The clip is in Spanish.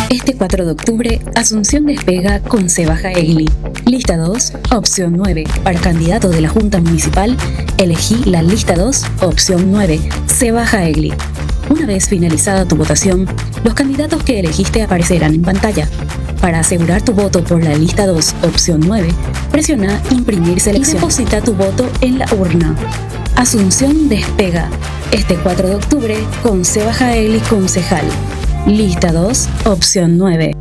Este 4 de octubre, Asunción despega con C. Egli. Lista 2, opción 9. Para candidato de la Junta Municipal, elegí la lista 2, opción 9, C. Egli. Una vez finalizada tu votación, los candidatos que elegiste aparecerán en pantalla. Para asegurar tu voto por la lista 2, opción 9, presiona Imprimir selección y deposita tu voto en la urna. Asunción despega este 4 de octubre con C. Egli concejal. Lista 2, opción 9.